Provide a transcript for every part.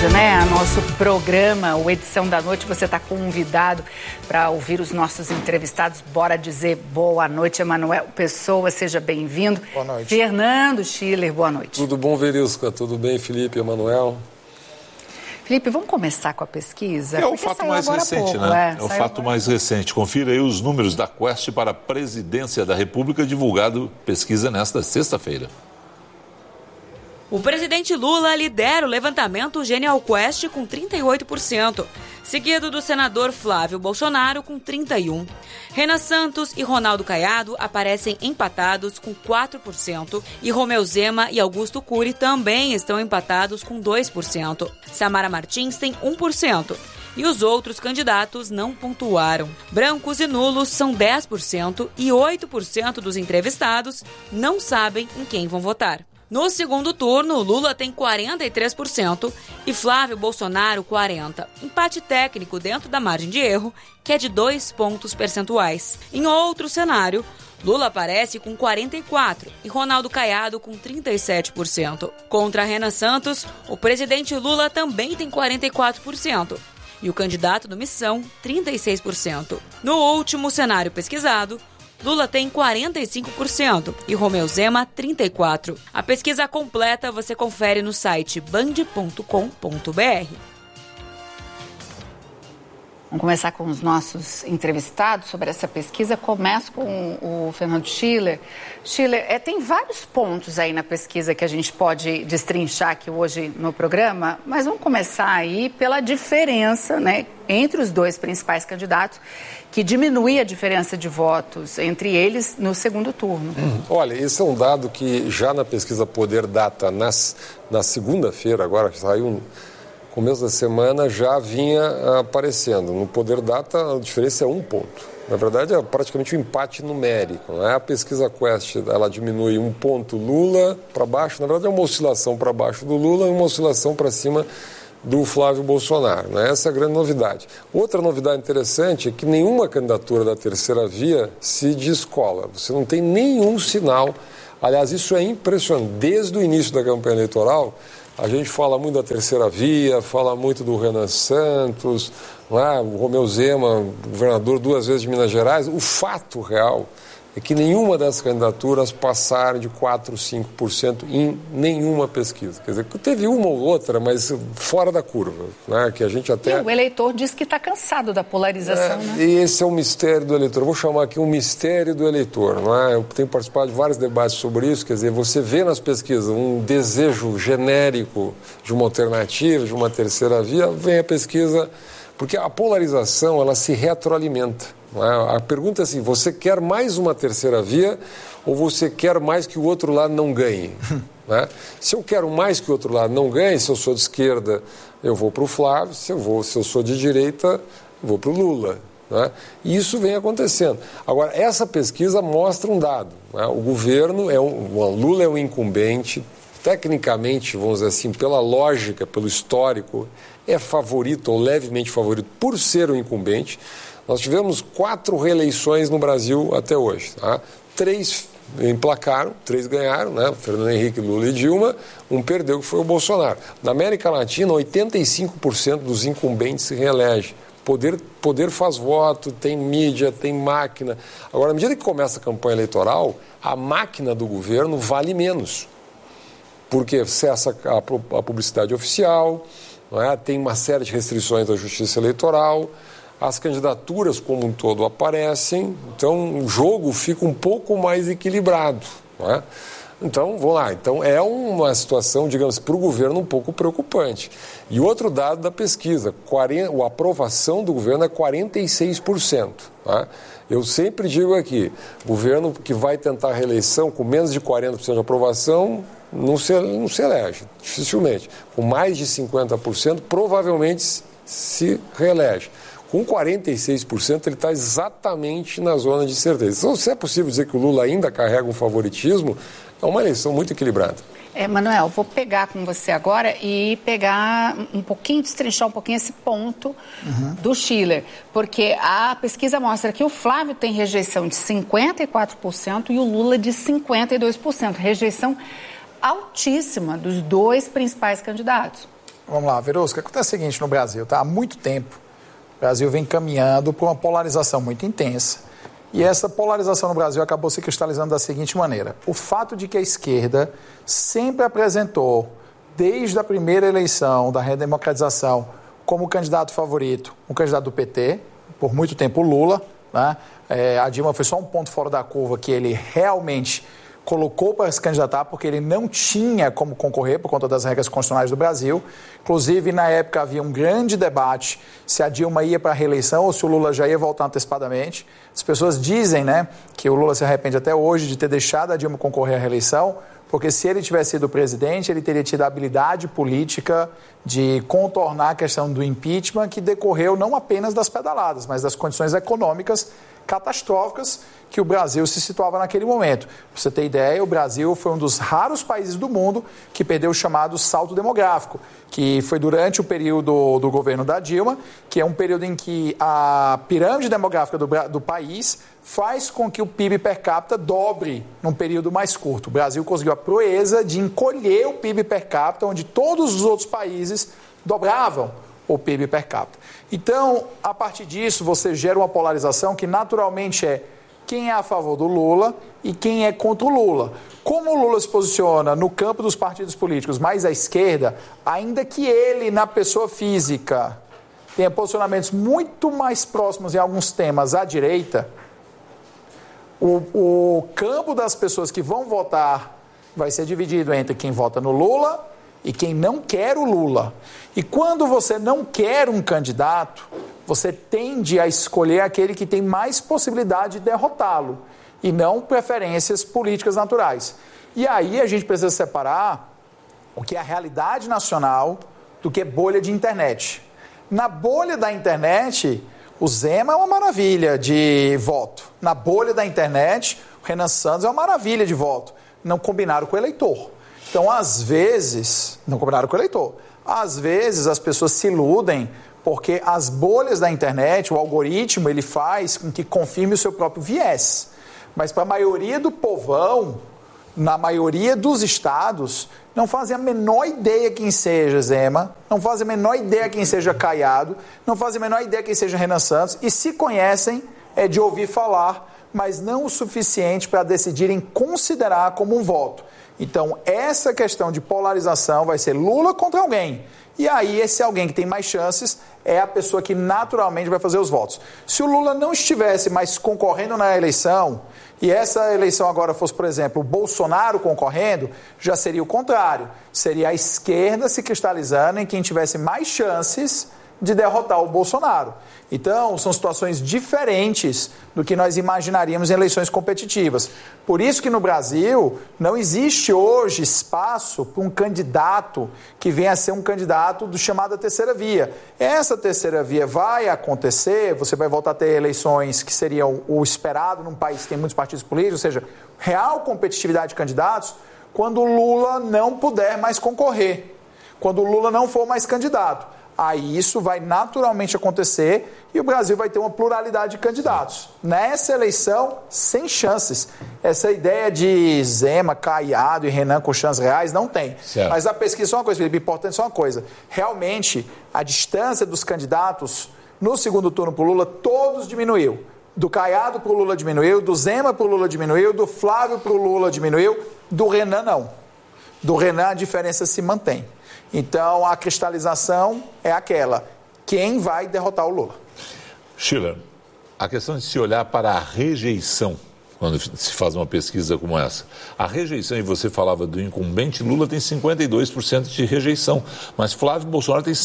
né? Nosso programa, o Edição da Noite, você está convidado para ouvir os nossos entrevistados. Bora dizer boa noite, Emanuel Pessoa, seja bem-vindo. Boa noite. Fernando Schiller, boa noite. Tudo bom, Verisca? Tudo bem, Felipe, Emanuel? Felipe, vamos começar com a pesquisa? É o fato mais recente, né? É o fato mais recente. Confira aí os números da Quest para a Presidência da República, divulgado pesquisa nesta sexta-feira. O presidente Lula lidera o levantamento Genial Quest com 38%, seguido do senador Flávio Bolsonaro com 31%. Renan Santos e Ronaldo Caiado aparecem empatados com 4% e Romeu Zema e Augusto Cury também estão empatados com 2%. Samara Martins tem 1%. E os outros candidatos não pontuaram. Brancos e nulos são 10% e 8% dos entrevistados não sabem em quem vão votar. No segundo turno, Lula tem 43% e Flávio Bolsonaro 40%. Empate técnico dentro da margem de erro, que é de 2 pontos percentuais. Em outro cenário, Lula aparece com 44% e Ronaldo Caiado com 37%. Contra Renan Santos, o presidente Lula também tem 44%. E o candidato do Missão, 36%. No último cenário pesquisado, Lula tem 45% e Romeu Zema 34%. A pesquisa completa você confere no site band.com.br. Vamos começar com os nossos entrevistados sobre essa pesquisa. Começo com o Fernando Schiller. Schiller, tem vários pontos aí na pesquisa que a gente pode destrinchar aqui hoje no programa, mas vamos começar aí pela diferença, né, entre os dois principais candidatos, que diminui a diferença de votos entre eles no segundo turno. Olha, esse é um dado que já na pesquisa Poder Data, na segunda-feira, agora que saiu começo da semana, já vinha aparecendo. No Poder Data, a diferença é 1 ponto. Na verdade, é praticamente um empate numérico. Né? A pesquisa Quest, ela diminui 1 ponto Lula para baixo. Na verdade, é uma oscilação para baixo do Lula e uma oscilação para cima do Flávio Bolsonaro. Né? Essa é a grande novidade. Outra novidade interessante é que nenhuma candidatura da terceira via se descola. Você não tem nenhum sinal. Aliás, isso é impressionante. Desde o início da campanha eleitoral, a gente fala muito da terceira via, fala muito do Renan Santos, o Romeu Zema, governador 2 vezes de Minas Gerais. O fato real é que nenhuma das candidaturas passaram de 4%, 5% em nenhuma pesquisa. Quer dizer, teve uma ou outra, mas fora da curva, né? Que a gente até... E o eleitor diz que está cansado da polarização, né? E esse é o mistério do eleitor. Eu vou chamar aqui um mistério do eleitor, não é? Eu tenho participado de vários debates sobre isso. Quer dizer, você vê nas pesquisas um desejo genérico de uma alternativa, de uma terceira via, vem a pesquisa... Porque a polarização, ela se retroalimenta. A pergunta é assim, você quer mais uma terceira via ou você quer mais que o outro lado não ganhe? Né? Se eu quero mais que o outro lado não ganhe, se eu sou de esquerda, eu vou para o Flávio, se eu sou de direita, eu vou para o Lula. Né? E isso vem acontecendo. Agora, essa pesquisa mostra um dado. Né? O governo, o Lula é um incumbente, tecnicamente, vamos dizer assim, pela lógica, pelo histórico, é favorito ou levemente favorito por ser o incumbente. Nós tivemos 4 reeleições no Brasil até hoje. Tá? 3 emplacaram, 3 ganharam, né? Fernando Henrique, Lula e Dilma. 1 perdeu, que foi o Bolsonaro. Na América Latina, 85% dos incumbentes se reelegem. Poder faz voto, tem mídia, tem máquina. Agora, à medida que começa a campanha eleitoral, a máquina do governo vale menos. Porque cessa a publicidade oficial, não é? Tem uma série de restrições da justiça eleitoral, as candidaturas como um todo aparecem, então o jogo fica um pouco mais equilibrado. Não é? Então, vamos lá, então é uma situação, digamos, para o governo um pouco preocupante. E outro dado da pesquisa, a aprovação do governo é 46%. Tá? Eu sempre digo aqui, governo que vai tentar a reeleição com menos de 40% de aprovação, não se elege, dificilmente. Com mais de 50%, provavelmente se reelege. Com 46%, ele está exatamente na zona de certeza. Então, se é possível dizer que o Lula ainda carrega um favoritismo, é uma eleição muito equilibrada. Manuel, vou pegar com você agora e destrinchar um pouquinho esse ponto do Schiller, porque a pesquisa mostra que o Flávio tem rejeição de 54% e o Lula de 52%, rejeição altíssima dos 2 principais candidatos. Vamos lá, Verusca, o que acontece é o seguinte no Brasil, tá? Há muito tempo, o Brasil vem caminhando por uma polarização muito intensa. E essa polarização no Brasil acabou se cristalizando da seguinte maneira. O fato de que a esquerda sempre apresentou, desde a primeira eleição da redemocratização, como candidato favorito, um candidato do PT, por muito tempo o Lula, né? A Dilma foi só um ponto fora da curva que ele realmente colocou para se candidatar porque ele não tinha como concorrer por conta das regras constitucionais do Brasil. Inclusive, na época, havia um grande debate se a Dilma ia para a reeleição ou se o Lula já ia voltar antecipadamente. As pessoas dizem, né, que o Lula se arrepende até hoje de ter deixado a Dilma concorrer à reeleição, porque se ele tivesse sido presidente, ele teria tido a habilidade política de contornar a questão do impeachment, que decorreu não apenas das pedaladas, mas das condições econômicas catastróficas que o Brasil se situava naquele momento. Para você ter ideia, o Brasil foi um dos raros países do mundo que perdeu o chamado salto demográfico, que foi durante o período do governo da Dilma, que é um período em que a pirâmide demográfica do país faz com que o PIB per capita dobre num período mais curto. O Brasil conseguiu a proeza de encolher o PIB per capita, onde todos os outros países dobravam o PIB per capita. Então, a partir disso, você gera uma polarização que naturalmente é quem é a favor do Lula e quem é contra o Lula. Como o Lula se posiciona no campo dos partidos políticos mais à esquerda, ainda que ele, na pessoa física, tenha posicionamentos muito mais próximos em alguns temas à direita, o campo das pessoas que vão votar vai ser dividido entre quem vota no Lula e quem não quer o Lula. E quando você não quer um candidato, você tende a escolher aquele que tem mais possibilidade de derrotá-lo, e não preferências políticas naturais. E aí a gente precisa separar o que é a realidade nacional do que é bolha de internet. Na bolha da internet, o Zema é uma maravilha de voto. Na bolha da internet, o Renan Santos é uma maravilha de voto. Não combinaram com o eleitor. Então, às vezes, não combinaram com o eleitor. Às vezes, as pessoas se iludem porque as bolhas da internet, o algoritmo, ele faz com que confirme o seu próprio viés. Mas para a maioria do povão, na maioria dos estados, não fazem a menor ideia quem seja Zema, não fazem a menor ideia quem seja Caiado, não fazem a menor ideia quem seja Renan Santos, e se conhecem é de ouvir falar, mas não o suficiente para decidirem considerar como um voto. Então, essa questão de polarização vai ser Lula contra alguém. E aí, esse alguém que tem mais chances é a pessoa que naturalmente vai fazer os votos. Se o Lula não estivesse mais concorrendo na eleição, e essa eleição agora fosse, por exemplo, o Bolsonaro concorrendo, já seria o contrário. Seria a esquerda se cristalizando em quem tivesse mais chances de derrotar o Bolsonaro. Então, são situações diferentes do que nós imaginaríamos em eleições competitivas. Por isso que no Brasil não existe hoje espaço para um candidato que venha a ser um candidato do chamado terceira via. Essa terceira via vai acontecer, você vai voltar a ter eleições que seriam o esperado num país que tem muitos partidos políticos, ou seja, real competitividade de candidatos, quando o Lula não puder mais concorrer, quando o Lula não for mais candidato. Aí isso vai naturalmente acontecer e o Brasil vai ter uma pluralidade de candidatos. Nessa eleição, sem chances. Essa ideia de Zema, Caiado e Renan com chances reais não tem. Certo. Mas a pesquisa é uma coisa, Felipe, importante é uma coisa. Realmente, a distância dos candidatos no segundo turno para o Lula, todos diminuiu. Do Caiado para o Lula diminuiu, do Zema para o Lula diminuiu, do Flávio para o Lula diminuiu, do Renan não. Do Renan a diferença se mantém. Então, a cristalização é aquela. Quem vai derrotar o Lula? Schiller, a questão de se olhar para a rejeição, quando se faz uma pesquisa como essa. A rejeição, e você falava do incumbente, Lula tem 52% de rejeição, mas Flávio Bolsonaro tem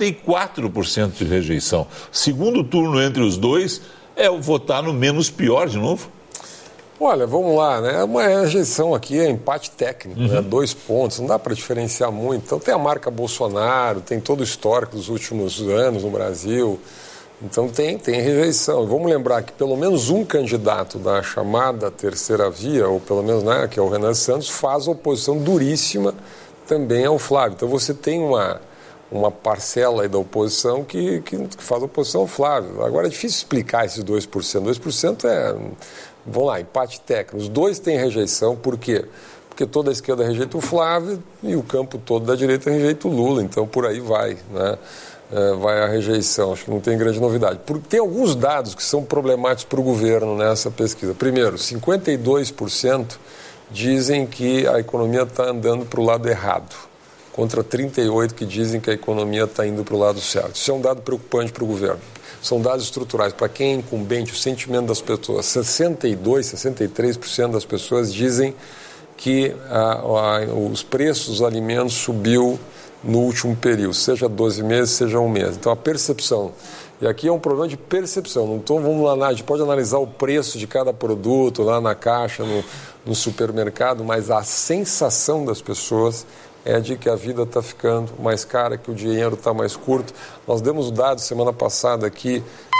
54% de rejeição. Segundo turno entre os dois é o votar no menos pior de novo? Olha, vamos lá, né? Uma rejeição aqui é empate técnico, né? 2 pontos, não dá para diferenciar muito. Então tem a marca Bolsonaro, tem todo o histórico dos últimos anos no Brasil, então tem rejeição. Vamos lembrar que pelo menos um candidato da chamada terceira via, ou pelo menos, né, que é o Renan Santos, faz oposição duríssima também ao Flávio. Então você tem uma parcela aí da oposição que faz oposição ao Flávio. Agora é difícil explicar esses 2%. 2% é... Vamos lá, empate técnico. Os dois têm rejeição, por quê? porque toda a esquerda rejeita o Flávio e o campo todo da direita rejeita o Lula, então por aí vai, né? Vai a rejeição, acho que não tem grande novidade. Tem alguns dados que são problemáticos para o governo nessa pesquisa. Primeiro, 52% dizem que a economia está andando para o lado errado, contra 38% que dizem que a economia está indo para o lado certo. Isso é um dado preocupante para o governo. São dados estruturais. Para quem é incumbente, o sentimento das pessoas, 63% das pessoas dizem que os preços dos alimentos subiu no último período, seja 12 meses, seja um mês. Então, a percepção. E aqui é um problema de percepção. Então, vamos lá, a gente pode analisar o preço de cada produto lá na caixa, no supermercado, mas a sensação das pessoas é de que a vida está ficando mais cara, que o dinheiro está mais curto. Nós demos dados semana passada aqui,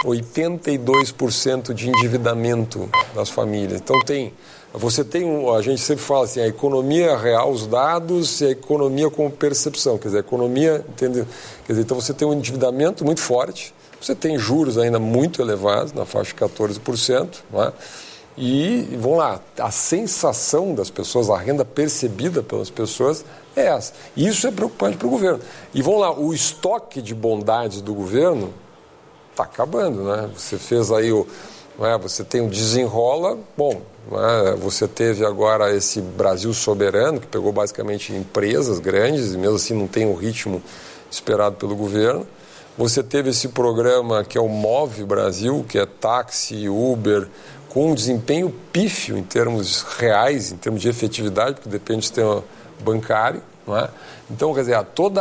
82% de endividamento das famílias. Então, a gente sempre fala assim, a economia real, os dados e a economia com percepção. Quer dizer, a economia, entende? Quer dizer, então você tem um endividamento muito forte, você tem juros ainda muito elevados, na faixa de 14%, não é? E, vamos lá, a sensação das pessoas, a renda percebida pelas pessoas é essa. E isso é preocupante para o governo. E, vamos lá, o estoque de bondades do governo está acabando, né? Você fez aí você tem o desenrola, você teve agora esse Brasil soberano, que pegou basicamente empresas grandes, e mesmo assim não tem o ritmo esperado pelo governo. Você teve esse programa que é o Move Brasil, que é táxi, Uber, com um desempenho pífio em termos reais, em termos de efetividade, porque depende do sistema bancário, não é? Então, quer dizer,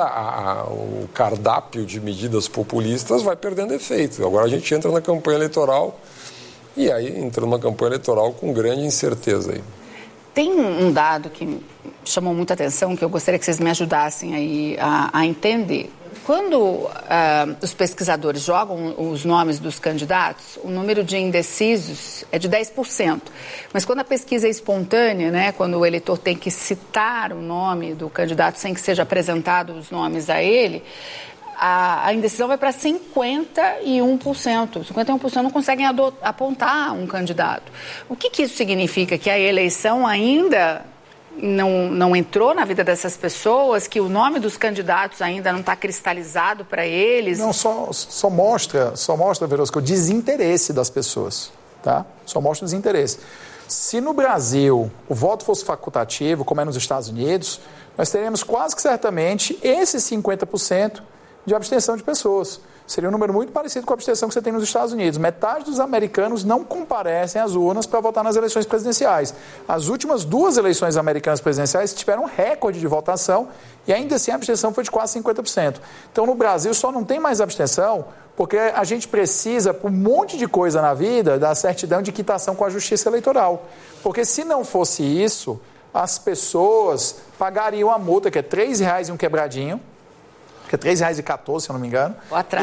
o cardápio de medidas populistas vai perdendo efeito. Agora a gente entra na campanha eleitoral e aí entra numa campanha eleitoral com grande incerteza aí. Tem um dado que chamou muita atenção, que eu gostaria que vocês me ajudassem aí a entender. Quando os pesquisadores jogam os nomes dos candidatos, o número de indecisos é de 10%. Mas quando a pesquisa é espontânea, né, quando o eleitor tem que citar o nome do candidato sem que seja apresentado os nomes a ele, a indecisão vai para 51%. 51% não conseguem apontar um candidato. O que isso significa? Que a eleição ainda não entrou na vida dessas pessoas, que o nome dos candidatos ainda não está cristalizado para eles? Não, só mostra, Verosco, o desinteresse das pessoas, tá? Só mostra o desinteresse. Se no Brasil o voto fosse facultativo, como é nos Estados Unidos, nós teríamos quase que certamente esses 50% de abstenção de pessoas. Seria um número muito parecido com a abstenção que você tem nos Estados Unidos. Metade dos americanos não comparecem às urnas para votar nas eleições presidenciais. As últimas 2 eleições americanas presidenciais tiveram um recorde de votação e ainda assim a abstenção foi de quase 50%. Então no Brasil só não tem mais abstenção porque a gente precisa, por um monte de coisa na vida, da certidão de quitação com a Justiça Eleitoral. Porque se não fosse isso, as pessoas pagariam a multa, que é R$3 e um quebradinho, que é R$3,14, se eu não me engano,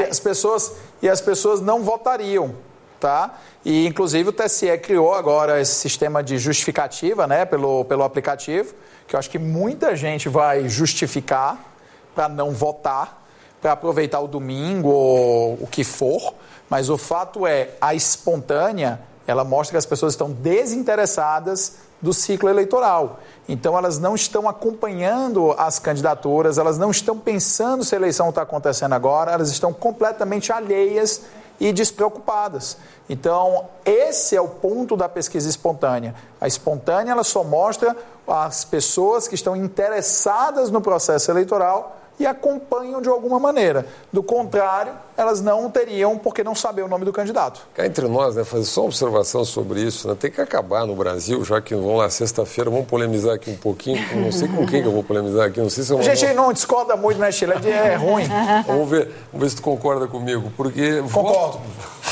e as pessoas não votariam, tá? E, inclusive, o TSE criou agora esse sistema de justificativa, né, pelo aplicativo, que eu acho que muita gente vai justificar para não votar, para aproveitar o domingo ou o que for, mas o fato é, a espontânea, ela mostra que as pessoas estão desinteressadas do ciclo eleitoral. Então, elas não estão acompanhando as candidaturas, elas não estão pensando se a eleição está acontecendo agora, elas estão completamente alheias e despreocupadas. Então, esse é o ponto da pesquisa espontânea. A espontânea, ela só mostra as pessoas que estão interessadas no processo eleitoral e acompanham de alguma maneira. Do contrário, elas não teriam porque não saber o nome do candidato. Cá entre nós, né, fazer só uma observação sobre isso, né, tem que acabar no Brasil, já que vamos lá, sexta-feira, vamos polemizar aqui um pouquinho, não sei com quem que eu vou polemizar aqui, não sei se... A gente não discorda muito, né, Sheila? É ruim. Vamos ver se tu concorda comigo, porque... Concordo.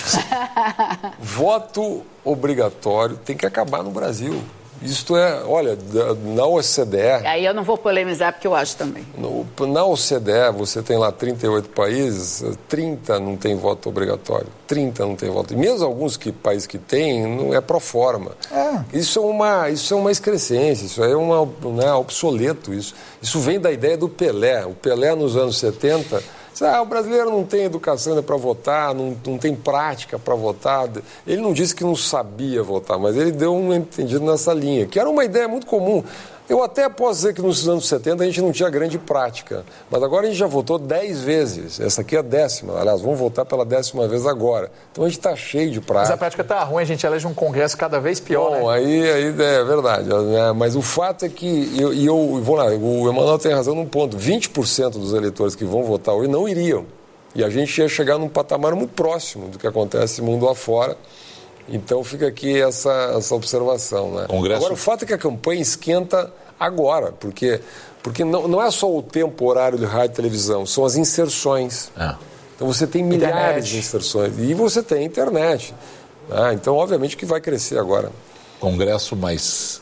Voto obrigatório tem que acabar no Brasil. Isto é, olha, na OCDE... Aí eu não vou polemizar porque eu acho também. Na OCDE, você tem lá 38 países, 30 não tem voto obrigatório, 30 não tem voto. E mesmo alguns países que têm, não é pro forma. Isso é uma excrescência, isso é obsoleto. Isso vem da ideia do Pelé. O Pelé, nos anos 70... o brasileiro não tem educação ainda para votar, não tem prática para votar. Ele não disse que não sabia votar, mas ele deu um entendido nessa linha, que era uma ideia muito comum. Eu até posso dizer que nos anos 70 a gente não tinha grande prática, mas agora a gente já votou 10 vezes. Essa aqui é a 10ª. Aliás, vamos votar pela 10ª vez agora. Então a gente está cheio de prática. Mas a prática está ruim, a gente elege um Congresso cada vez pior. Bom, né? aí é verdade. Né? Mas o fato é que, vou lá, o Emanuel tem razão num ponto, 20% dos eleitores que vão votar hoje não iriam. E a gente ia chegar num patamar muito próximo do que acontece no mundo afora. Então fica aqui essa observação. Né? Agora, o fato é que a campanha esquenta agora, porque não é só o tempo, horário de rádio e televisão, são as inserções. Então você tem milhares de inserções e você tem internet. Então, obviamente, que vai crescer agora. Congresso mais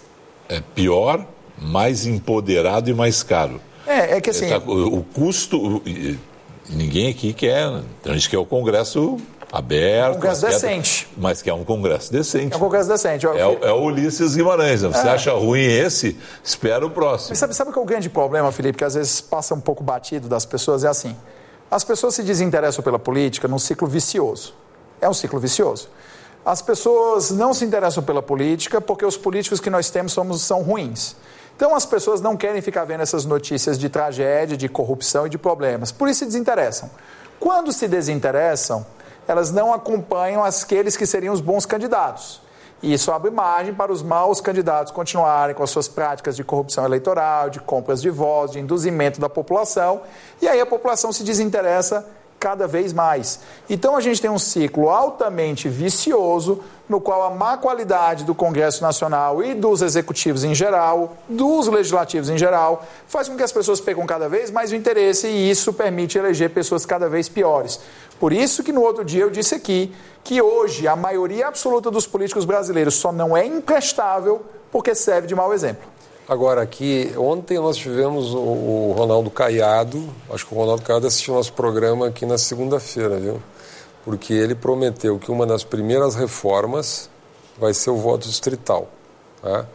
pior, mais empoderado e mais caro. É que assim... O custo... Ninguém aqui quer... A gente quer o Congresso... aberto, Congresso decente. Mas que é um Congresso decente. É um Congresso decente. É o Ulisses Guimarães. Você acha ruim esse? Espera o próximo. Mas sabe qual é o grande problema, Felipe, que às vezes passa um pouco batido das pessoas? É assim, as pessoas se desinteressam pela política num ciclo vicioso. É um ciclo vicioso. As pessoas não se interessam pela política porque os políticos que nós temos são ruins. Então as pessoas não querem ficar vendo essas notícias de tragédia, de corrupção e de problemas. Por isso se desinteressam. Quando se desinteressam, elas não acompanham aqueles que seriam os bons candidatos. E isso abre margem para os maus candidatos continuarem com as suas práticas de corrupção eleitoral, de compras de votos, de induzimento da população. E aí a população se desinteressa cada vez mais. Então a gente tem um ciclo altamente vicioso, no qual a má qualidade do Congresso Nacional e dos executivos em geral, dos legislativos em geral, faz com que as pessoas percam cada vez mais o interesse e isso permite eleger pessoas cada vez piores. Por isso que no outro dia eu disse aqui que hoje a maioria absoluta dos políticos brasileiros só não é imprestável porque serve de mau exemplo. Agora, aqui, ontem nós tivemos o Ronaldo Caiado, acho que o Ronaldo Caiado assistiu nosso programa aqui na segunda-feira, viu? Porque ele prometeu que uma das primeiras reformas vai ser o voto distrital, tá?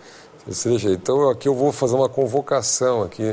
Então aqui eu vou fazer uma provocação aqui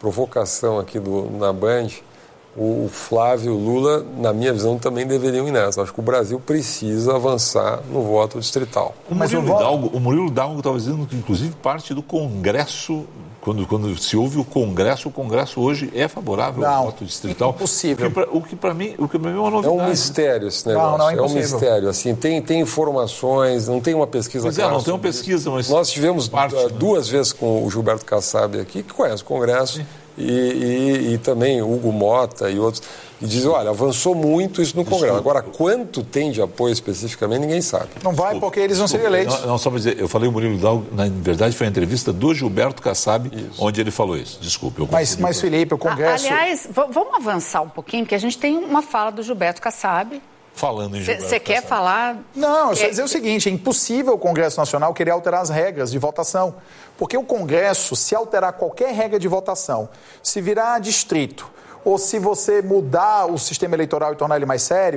na Band. O Flávio e o Lula, na minha visão, também deveriam ir nessa. Acho que o Brasil precisa avançar no voto distrital. O Murilo Hidalgo estava dizendo que, inclusive, parte do Congresso, quando se ouve o Congresso hoje é favorável ao voto distrital. Não, impossível. O que para mim é uma novidade. É um mistério esse negócio. Não é um mistério. Assim, tem informações, não tem uma pesquisa clara. Não tem uma pesquisa, mas... Nós tivemos duas vezes com o Gilberto Kassab aqui, que conhece o Congresso. Sim. E também Hugo Mota e outros, e dizem, olha, avançou muito isso no Congresso. Agora, quanto tem de apoio especificamente, ninguém sabe. Não vai porque eles vão ser eleitos. Não, só para dizer, eu falei o Murilo Hidalgo, na verdade foi a entrevista do Gilberto Kassab, onde ele falou isso. Desculpe. Mas Felipe, o Congresso... Aliás, vamos avançar um pouquinho, porque a gente tem uma fala do Gilberto Kassab. Falando em Gilberto Você quer falar... Não, eu só dizer o seguinte, é impossível o Congresso Nacional querer alterar as regras de votação. Porque o Congresso, se alterar qualquer regra de votação, se virar distrito, ou se você mudar o sistema eleitoral e tornar ele mais sério,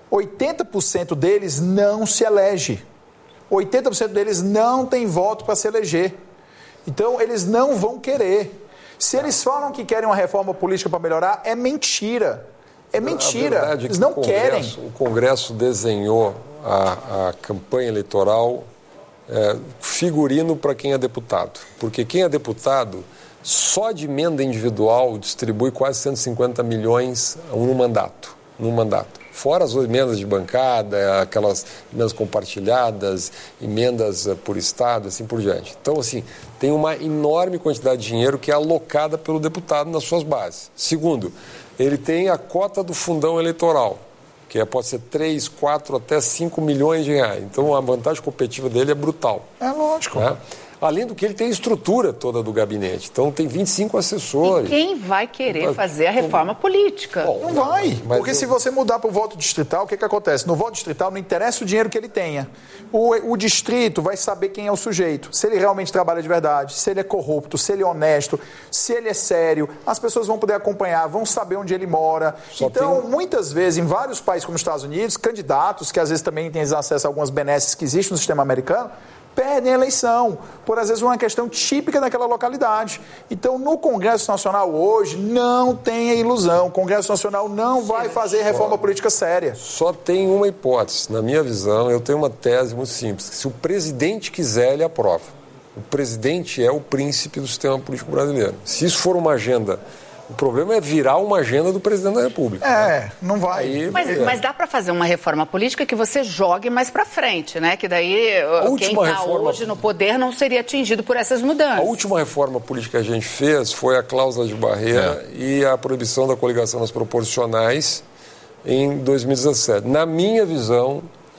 80% deles não se elege. 80% deles não tem voto para se eleger. Então, eles não vão querer. Se eles falam que querem uma reforma política para melhorar, é mentira. É mentira. Eles não querem. O Congresso desenhou a campanha eleitoral figurino para quem é deputado. Porque quem é deputado, só de emenda individual, distribui quase 150 milhões num mandato. Fora as emendas de bancada, aquelas emendas compartilhadas, emendas por estado, assim por diante. Então, assim, tem uma enorme quantidade de dinheiro que é alocada pelo deputado nas suas bases. Segundo, ele tem a cota do fundão eleitoral, que pode ser 3, 4, até 5 milhões de reais. Então, a vantagem competitiva dele é brutal. É lógico. Né? Além do que ele tem a estrutura toda do gabinete. Então, tem 25 assessores. E quem vai querer fazer a reforma política? Bom, não vai. Porque se você mudar para o voto distrital, o que acontece? No voto distrital não interessa o dinheiro que ele tenha. O distrito vai saber quem é o sujeito. Se ele realmente trabalha de verdade, se ele é corrupto, se ele é honesto, se ele é sério. As pessoas vão poder acompanhar, vão saber onde ele mora. Muitas vezes, em vários países como os Estados Unidos, candidatos, que às vezes também têm acesso a algumas benesses que existem no sistema americano, perdem a eleição, por às vezes uma questão típica daquela localidade. Então, no Congresso Nacional hoje, não tenha ilusão. O Congresso Nacional não vai fazer reforma política séria. Só tem uma hipótese. Na minha visão, eu tenho uma tese muito simples. Se o presidente quiser, ele aprova. O presidente é o príncipe do sistema político brasileiro. Se isso for uma agenda... O problema é virar uma agenda do presidente da República. Não vai. Mas dá para fazer uma reforma política que você jogue mais para frente, né? Que daí quem está hoje no poder não seria atingido por essas mudanças. A última reforma política que a gente fez foi a cláusula de barreira e a proibição da coligação nas proporcionais em 2017. Na minha visão,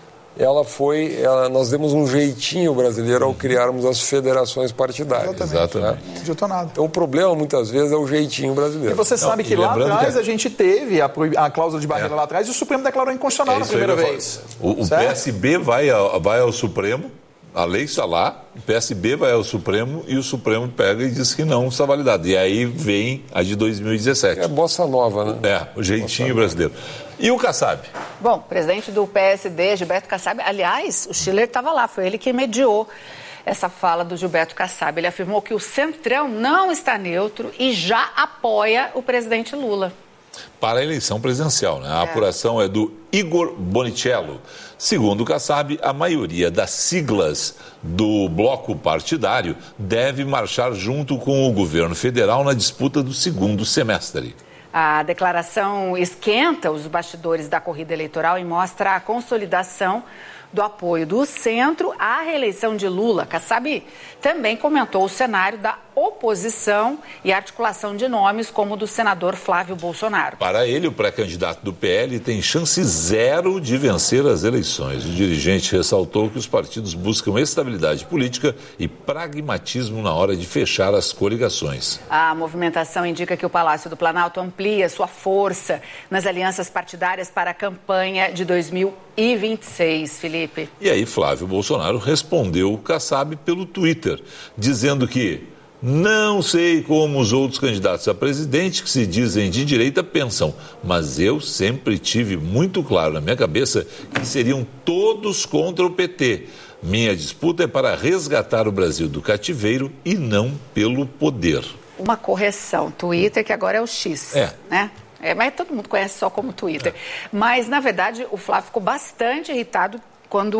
nós demos um jeitinho brasileiro ao criarmos as federações partidárias. Exatamente. Não adiantou nada. Então o problema, muitas vezes, é o jeitinho brasileiro. E você sabe que lá atrás a gente teve a cláusula de barreira lá atrás e o Supremo declarou inconstitucional na primeira vez. O PSB vai ao Supremo, a lei está lá, o PSB vai ao Supremo e o Supremo pega e diz que não está validado. E aí vem a de 2017. É bossa nova, né? O jeitinho brasileiro. E o Kassab? Bom, presidente do PSD, Gilberto Kassab, aliás, o Schiller estava lá, foi ele que mediou essa fala do Gilberto Kassab. Ele afirmou que o Centrão não está neutro e já apoia o presidente Lula. Para a eleição presidencial, né? A apuração é do Igor Bonicello. Segundo o Kassab, a maioria das siglas do bloco partidário deve marchar junto com o governo federal na disputa do segundo semestre. A declaração esquenta os bastidores da corrida eleitoral e mostra a consolidação do apoio do centro à reeleição de Lula. Kassab também comentou o cenário da oposição e articulação de nomes como o do senador Flávio Bolsonaro. Para ele, o pré-candidato do PL tem chance zero de vencer as eleições. O dirigente ressaltou que os partidos buscam estabilidade política e pragmatismo na hora de fechar as coligações. A movimentação indica que o Palácio do Planalto amplia sua força nas alianças partidárias para a campanha de 2026, Felipe. E aí Flávio Bolsonaro respondeu o Kassab pelo Twitter, dizendo que não sei como os outros candidatos a presidente que se dizem de direita pensam, mas eu sempre tive muito claro na minha cabeça que seriam todos contra o PT. Minha disputa é para resgatar o Brasil do cativeiro e não pelo poder. Uma correção, Twitter que agora é o X, né? Mas todo mundo conhece só como Twitter. Mas, na verdade, o Flávio ficou bastante irritado quando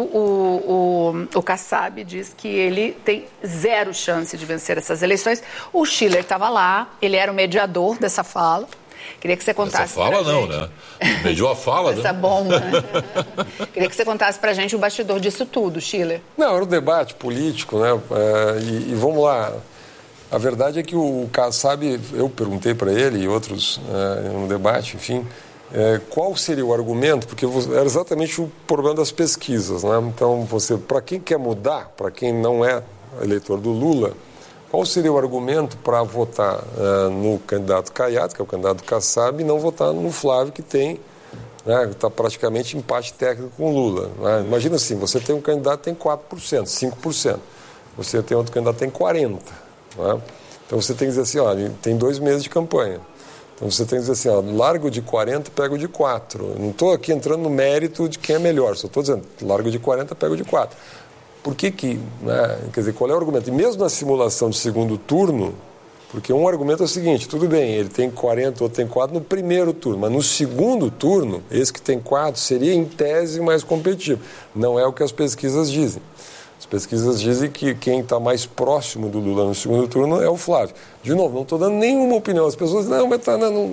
o Kassab diz que ele tem zero chance de vencer essas eleições. O Schiller estava lá, ele era o mediador dessa fala. Queria que você contasse. Essa fala não, né? Mediou a fala, essa bomba, né? Queria que você contasse pra gente o bastidor disso tudo, Schiller. Não, era um debate político, né? E vamos lá. A verdade é que o Kassab, eu perguntei para ele e outros no debate, enfim, qual seria o argumento, porque era exatamente o problema das pesquisas, né? Então, para quem quer mudar, para quem não é eleitor do Lula, qual seria o argumento para votar no candidato Caiado, que é o candidato Kassab, e não votar no Flávio, que tem, está praticamente empate técnico com o Lula, né? Imagina assim, você tem um candidato que tem 4%, 5%, você tem outro candidato que tem 40%, né? Então você tem que dizer assim, olha, tem 2 meses de campanha. Então você tem que dizer assim, largo de 40, pego de 4. Eu não estou aqui entrando no mérito de quem é melhor, só estou dizendo, largo de 40, pego de 4. Por que né? Quer dizer, qual é o argumento? E mesmo na simulação de segundo turno, porque um argumento é o seguinte, tudo bem, ele tem 40, outro tem 4 no primeiro turno, mas no segundo turno, esse que tem 4 seria em tese mais competitivo. Não é o que as pesquisas dizem. As pesquisas dizem que quem está mais próximo do Lula no segundo turno é o Flávio. De novo, não estou dando nenhuma opinião. As pessoas dizem, não, mas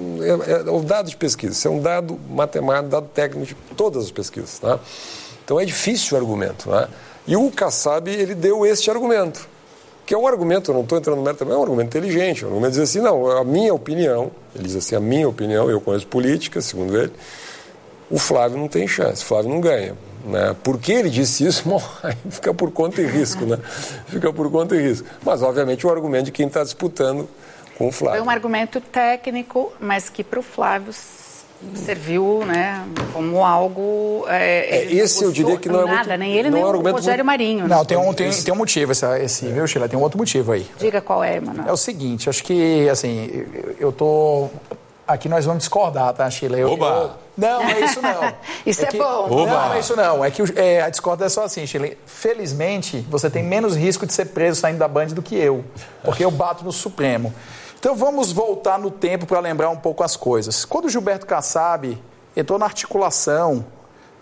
é o dado de pesquisa. Isso é um dado matemático, dado técnico de todas as pesquisas. Tá? Então é difícil o argumento. Tá? E o Kassab, ele deu este argumento, que é um argumento, eu não estou entrando no mérito também, é um argumento inteligente. É um argumento diz assim, não, a minha opinião, ele diz assim, a minha opinião, eu conheço política, segundo ele, o Flávio não tem chance, o Flávio não ganha. Né? Por que ele disse isso? Bom, aí fica por conta e risco, né? Fica por conta e risco. Mas, obviamente, o argumento de quem está disputando com o Flávio. Foi um argumento técnico, mas que para o Flávio serviu, né, como algo... esse eu diria que não é nada, muito... nem ele, nem o Rogério Marinho. Não, tem um motivo, viu, Sheila? Tem um outro motivo aí. Diga qual é, Emanuel. É o seguinte, acho que, assim, eu tô... Aqui nós vamos discordar, tá, Sheila? Não, é isso não. Isso é bom. Não, é isso não. É que a discórdia é só assim, Sheila. Felizmente, você tem menos risco de ser preso saindo da Band do que eu, porque eu bato no Supremo. Então vamos voltar no tempo para lembrar um pouco as coisas. Quando o Gilberto Kassab entrou na articulação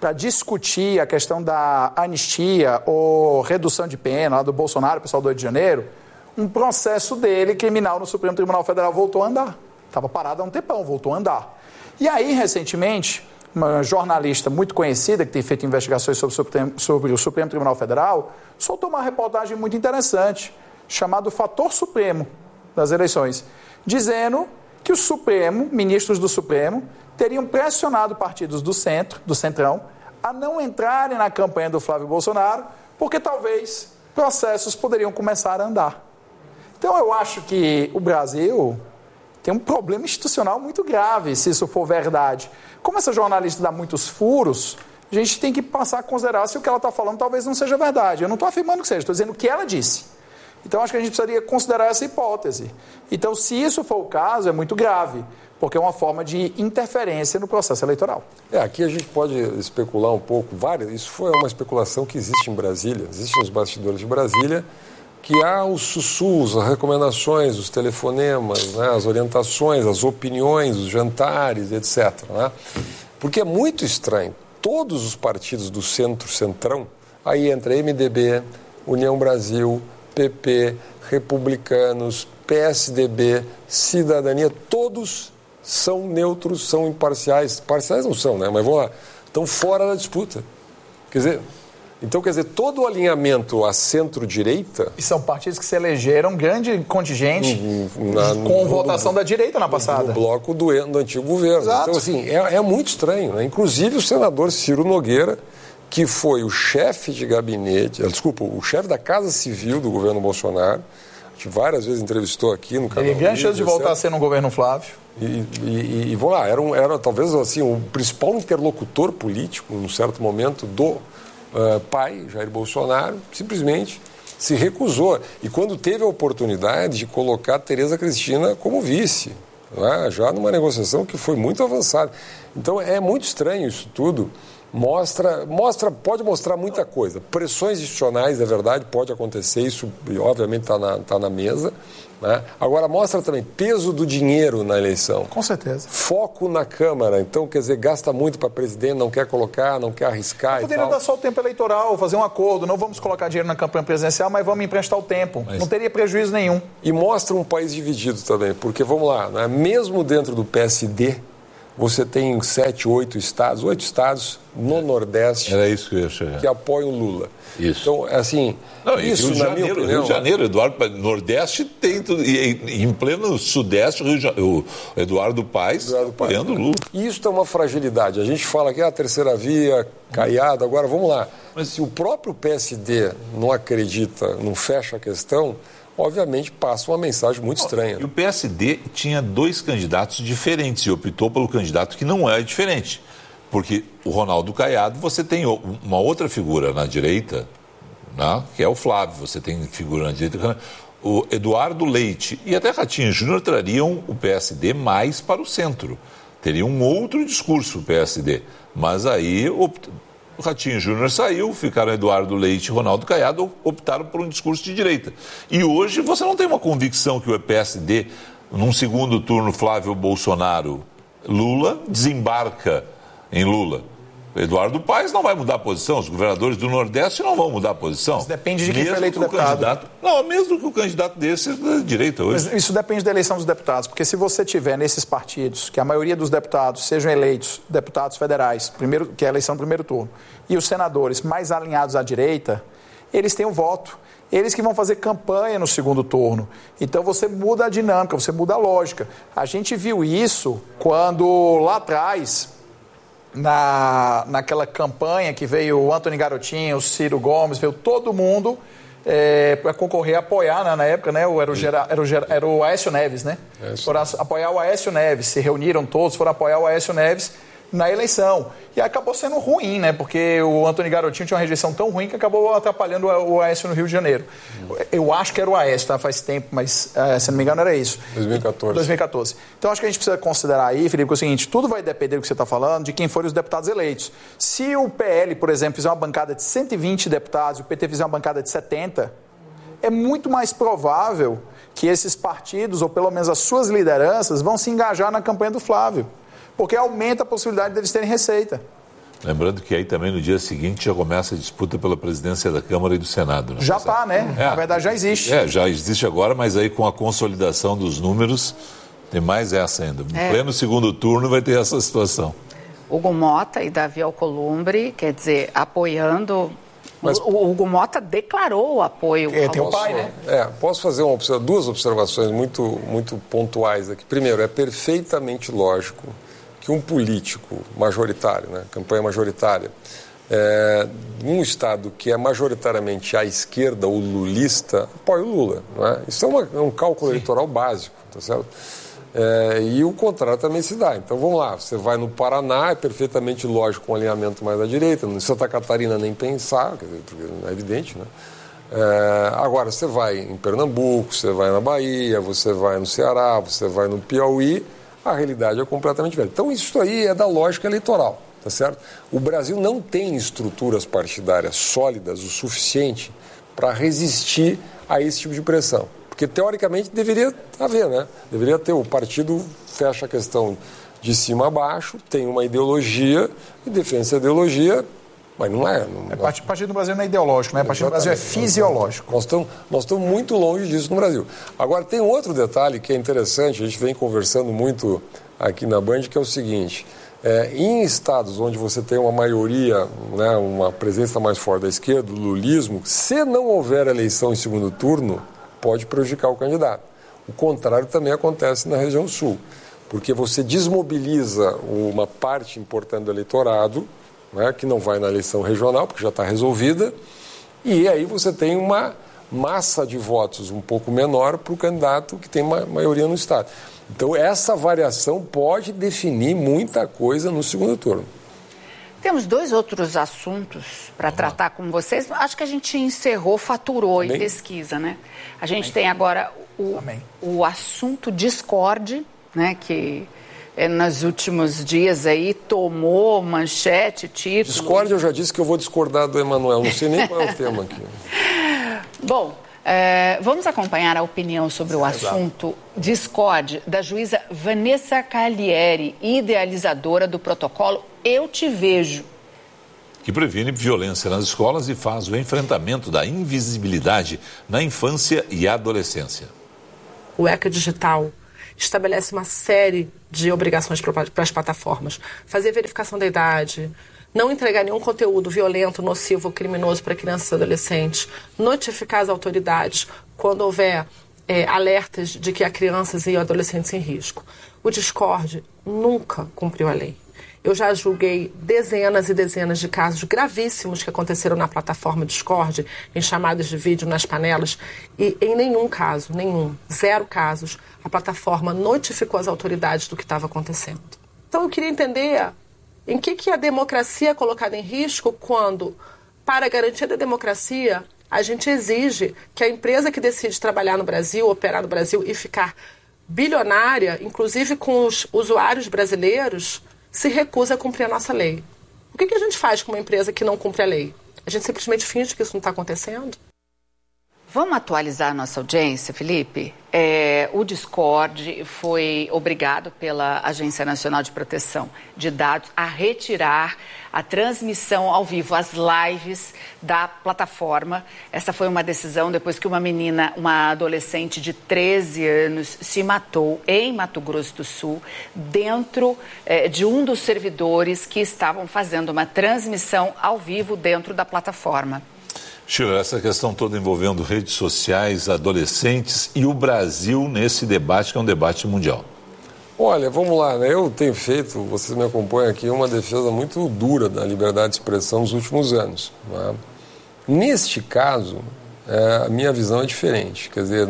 para discutir a questão da anistia ou redução de pena lá do Bolsonaro, o pessoal do Rio de Janeiro, um processo dele criminal no Supremo Tribunal Federal voltou a andar. Estava parado há um tempão, voltou a andar. E aí, recentemente, uma jornalista muito conhecida, que tem feito investigações sobre o Supremo Tribunal Federal, soltou uma reportagem muito interessante, chamada Fator Supremo das eleições, dizendo que o Supremo, ministros do Supremo, teriam pressionado partidos do centro, do centrão, a não entrarem na campanha do Flávio Bolsonaro, porque talvez processos poderiam começar a andar. Então eu acho que o Brasil tem um problema institucional muito grave, se isso for verdade. Como essa jornalista dá muitos furos, a gente tem que passar a considerar se o que ela está falando talvez não seja verdade. Eu não estou afirmando que seja, estou dizendo o que ela disse. Então acho que a gente precisaria considerar essa hipótese. Então, se isso for o caso, é muito grave, porque é uma forma de interferência no processo eleitoral. Aqui a gente pode especular um pouco, isso foi uma especulação que existe em Brasília, existe nos bastidores de Brasília, que há os sussurros, as recomendações, os telefonemas, né, as orientações, as opiniões, os jantares, etc. Né? Porque é muito estranho. Todos os partidos do centrão, aí entra MDB, União Brasil, PP, Republicanos, PSDB, Cidadania, todos são neutros, são imparciais. Parciais não são, né? Mas vamos lá, estão fora da disputa. Quer dizer, todo o alinhamento à centro-direita... E são partidos que se elegeram grande contingente com votação da direita na passada. No bloco do antigo governo. Exato. Então, assim, é muito estranho, né? Inclusive o senador Ciro Nogueira, que foi o chefe de gabinete, o chefe da Casa Civil do governo Bolsonaro, que várias vezes entrevistou aqui no canal. Ele tem grande chance de voltar a ser no governo Flávio. E vamos lá, era talvez assim, o principal interlocutor político, num certo momento, do pai, Jair Bolsonaro, simplesmente se recusou. E quando teve a oportunidade de colocar Tereza Cristina como vice, né, já numa negociação que foi muito avançada. Então é muito estranho isso tudo. Pode mostrar muita coisa. Pressões institucionais, é verdade, pode acontecer, isso obviamente está na mesa. Né? Agora, mostra também peso do dinheiro na eleição. Com certeza. Foco na Câmara. Então, quer dizer, gasta muito para presidente, não quer colocar, não quer arriscar. Poderia dar só o tempo eleitoral, fazer um acordo. Não vamos colocar dinheiro na campanha presidencial, mas vamos emprestar o tempo. Não teria prejuízo nenhum. E mostra um país dividido também, porque, vamos lá, né? Mesmo dentro do PSD, você tem 8 estados no Nordeste. Era isso que eu ia chegar. Que apoiam o Lula. Isso. Então, assim, isso na minha opinião... Rio de Janeiro, Nordeste tem tudo. E em pleno Sudeste, o Eduardo Paes apoiando o Lula. Isso é uma fragilidade. A gente fala que a terceira via, Caiado, agora vamos lá. Mas se o próprio PSD não acredita, não fecha a questão... obviamente passa uma mensagem muito estranha. E o PSD tinha 2 candidatos diferentes e optou pelo candidato que não é diferente. Porque o Ronaldo Caiado, você tem uma outra figura na direita, né, que é o Flávio, você tem figura na direita, o Eduardo Leite e até Ratinho Júnior trariam o PSD mais para o centro. Teria um outro discurso o PSD, mas aí... O Ratinho Júnior saiu, ficaram Eduardo Leite e Ronaldo Caiado, optaram por um discurso de direita. E hoje você não tem uma convicção que o PSD, num segundo turno, Flávio Bolsonaro, Lula, desembarca em Lula. Eduardo Paes não vai mudar a posição, os governadores do Nordeste não vão mudar a posição. Isso depende de quem foi eleito deputado. Mesmo que o candidato desse é da direita hoje. Mas isso depende da eleição dos deputados, porque se você tiver nesses partidos, que a maioria dos deputados sejam eleitos deputados federais, que é a eleição do primeiro turno, e os senadores mais alinhados à direita, eles têm o voto. Eles que vão fazer campanha no segundo turno. Então você muda a dinâmica, você muda a lógica. A gente viu isso quando lá atrás... naquela campanha que veio o Antony Garotinho, o Ciro Gomes, veio todo mundo para concorrer, apoiar, na época, né, era o Aécio Neves, né? Foram apoiar o Aécio Neves, se reuniram todos, foram apoiar o Aécio Neves na eleição. E acabou sendo ruim, né? Porque o Antony Garotinho tinha uma rejeição tão ruim que acabou atrapalhando o Aécio no Rio de Janeiro. Eu acho que era o Aécio, tá? Faz tempo, mas se não me engano era isso. 2014. Então acho que a gente precisa considerar aí, Felipe, que é o seguinte, tudo vai depender do que você está falando, de quem forem os deputados eleitos. Se o PL, por exemplo, fizer uma bancada de 120 deputados e o PT fizer uma bancada de 70, é muito mais provável que esses partidos, ou pelo menos as suas lideranças, vão se engajar na campanha do Flávio. Porque aumenta a possibilidade deles terem receita. Lembrando que aí também no dia seguinte já começa a disputa pela presidência da Câmara e do Senado. Já está, né? Na verdade já existe. Já existe agora, mas aí com a consolidação dos números, tem mais essa ainda. No pleno segundo turno vai ter essa situação. Hugo Mota e Davi Alcolumbre, quer dizer, apoiando... Mas, o Hugo Mota declarou o apoio. É teu pai, né? Posso fazer duas observações muito pontuais aqui. Primeiro, é perfeitamente lógico que um político majoritário, né, campanha majoritária, num estado que é majoritariamente à esquerda ou lulista, apoia o Lula. Não é? Isso é um cálculo eleitoral básico, tá certo? E o contrário também se dá. Então vamos lá, você vai no Paraná, é perfeitamente lógico um alinhamento mais à direita, em Santa Catarina nem pensar, quer dizer, porque não é evidente, né? Agora você vai em Pernambuco, você vai na Bahia, você vai no Ceará, você vai no Piauí, a realidade é completamente diferente. Então isso aí é da lógica eleitoral, tá certo? O Brasil não tem estruturas partidárias sólidas o suficiente para resistir a esse tipo de pressão. Porque, teoricamente, deveria haver, né? Deveria ter, o partido fecha a questão de cima a baixo, tem uma ideologia e defende essa ideologia, mas não é. O partido do Brasil não é ideológico, né? O partido do Brasil é fisiológico. Nós estamos muito longe disso no Brasil. Agora, tem um outro detalhe que é interessante, a gente vem conversando muito aqui na Band, que é o seguinte: em estados onde você tem uma maioria, né, uma presença mais forte da esquerda, do lulismo, se não houver eleição em segundo turno, pode prejudicar o candidato. O contrário também acontece na região sul, porque você desmobiliza uma parte importante do eleitorado, né, que não vai na eleição regional, porque já está resolvida, e aí você tem uma massa de votos um pouco menor para o candidato que tem maioria no estado. Então essa variação pode definir muita coisa no segundo turno. Temos dois outros assuntos para tratar com vocês. Acho que a gente encerrou, faturou em pesquisa, né? A gente tem agora o assunto Discord, né? Que nos últimos dias aí tomou manchete, título. Discord, eu já disse que eu vou discordar do Emanuel. Não sei nem qual é o tema aqui. Bom, vamos acompanhar a opinião sobre o assunto Discord da juíza Vanessa Calieri, idealizadora do protocolo Eu Te Vejo, que previne violência nas escolas e faz o enfrentamento da invisibilidade na infância e adolescência. O ECA Digital estabelece uma série de obrigações para as plataformas. Fazer verificação da idade, não entregar nenhum conteúdo violento, nocivo ou criminoso para crianças e adolescentes, notificar as autoridades quando houver alertas de que há crianças e adolescentes em risco. O Discord nunca cumpriu a lei. Eu já julguei dezenas e dezenas de casos gravíssimos que aconteceram na plataforma Discord, em chamadas de vídeo nas panelas, e em nenhum caso, zero casos, a plataforma notificou as autoridades do que estava acontecendo. Então eu queria entender em que a democracia é colocada em risco quando, para a garantia da democracia, a gente exige que a empresa que decide trabalhar no Brasil, operar no Brasil e ficar bilionária, inclusive com os usuários brasileiros, se recusa a cumprir a nossa lei. O que a gente faz com uma empresa que não cumpre a lei? A gente simplesmente finge que isso não está acontecendo? Vamos atualizar a nossa audiência, Felipe? O Discord foi obrigado pela Agência Nacional de Proteção de Dados a retirar a transmissão ao vivo, as lives da plataforma. Essa foi uma decisão depois que uma adolescente de 13 anos se matou em Mato Grosso do Sul, dentro de um dos servidores que estavam fazendo uma transmissão ao vivo dentro da plataforma. Sheila, essa questão toda envolvendo redes sociais, adolescentes e o Brasil nesse debate, que é um debate mundial. Olha, vamos lá, né? Eu tenho feito, vocês me acompanham aqui, uma defesa muito dura da liberdade de expressão nos últimos anos. Né? Neste caso, a minha visão é diferente. Quer dizer,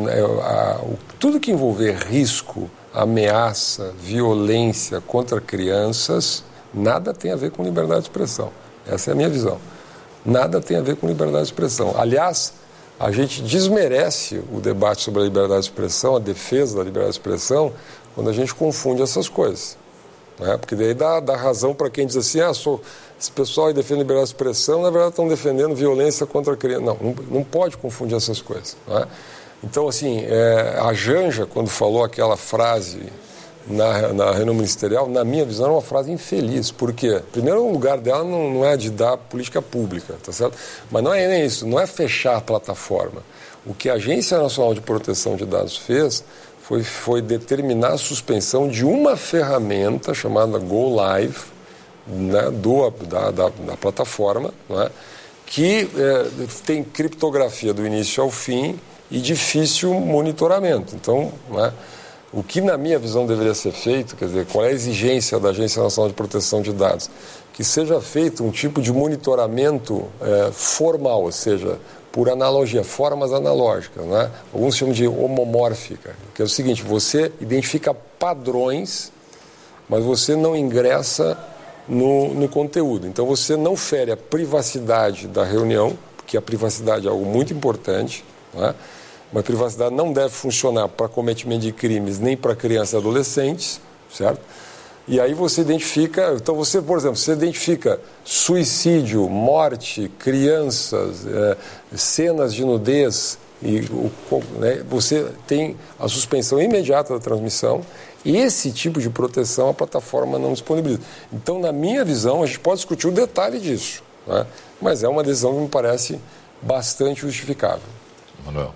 tudo que envolver risco, ameaça, violência contra crianças, nada tem a ver com liberdade de expressão. Essa é a minha visão. Nada tem a ver com liberdade de expressão. Aliás, a gente desmerece o debate sobre a liberdade de expressão, a defesa da liberdade de expressão, quando a gente confunde essas coisas. Né? Porque daí dá razão para quem diz assim, esse pessoal aí defende liberdade de expressão, na verdade estão defendendo violência contra a criança. Não pode confundir essas coisas. Né? Então, assim, a Janja, quando falou aquela frase na reunião ministerial, na minha visão, é uma frase infeliz. Por quê? Primeiro, o lugar dela não é de dar política pública, tá certo? Mas não é nem isso, não é fechar a plataforma. O que a Agência Nacional de Proteção de Dados fez foi determinar a suspensão de uma ferramenta chamada Go Live, né, da plataforma, né, que tem criptografia do início ao fim e difícil monitoramento. Então, né, o que na minha visão deveria ser feito, quer dizer, qual é a exigência da Agência Nacional de Proteção de Dados? Que seja feito um tipo de monitoramento formal, ou seja, por analogia, formas analógicas, né? Alguns chamam de homomórfica, que é o seguinte: você identifica padrões, mas você não ingressa no conteúdo. Então você não fere a privacidade da reunião, porque a privacidade é algo muito importante, né? Mas a privacidade não deve funcionar para cometimento de crimes nem para crianças e adolescentes, certo? E aí você identifica, então você, por exemplo, você identifica suicídio, morte, crianças, cenas de nudez, né, você tem a suspensão imediata da transmissão, e esse tipo de proteção a plataforma não disponibiliza. Então, na minha visão, a gente pode discutir o detalhe disso, né, mas é uma decisão que me parece bastante justificável. Manuel.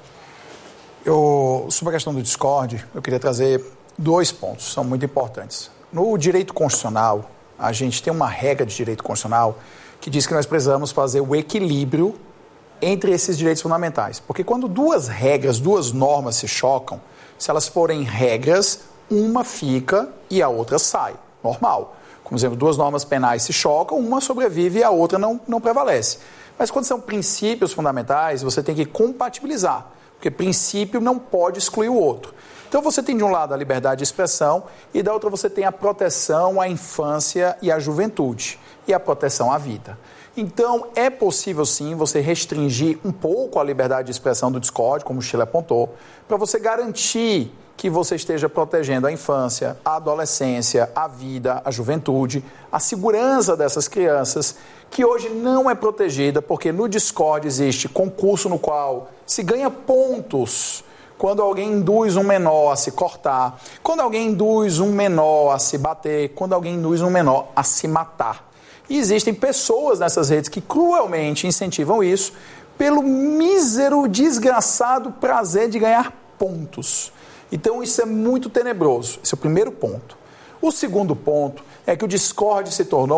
Sobre a questão do Discord, eu queria trazer 2 pontos, são muito importantes. No direito constitucional, a gente tem uma regra de direito constitucional que diz que nós precisamos fazer o equilíbrio entre esses direitos fundamentais. Porque quando 2 regras, 2 normas se chocam, se elas forem regras, uma fica e a outra sai. Normal. Como exemplo, 2 normas penais se chocam, uma sobrevive e a outra não prevalece. Mas quando são princípios fundamentais, você tem que compatibilizar. Porque princípio não pode excluir o outro. Então você tem de um lado a liberdade de expressão e da outra você tem a proteção à infância e à juventude e a proteção à vida. Então é possível sim você restringir um pouco a liberdade de expressão do Discord, como o Sheila apontou, para você garantir que você esteja protegendo a infância, a adolescência, a vida, a juventude, a segurança dessas crianças, que hoje não é protegida porque no Discord existe concurso no qual se ganha pontos quando alguém induz um menor a se cortar, quando alguém induz um menor a se bater, quando alguém induz um menor a se matar. E existem pessoas nessas redes que cruelmente incentivam isso pelo mísero, desgraçado prazer de ganhar pontos. Então isso é muito tenebroso. Esse é o primeiro ponto. O segundo ponto é que o Discord se tornou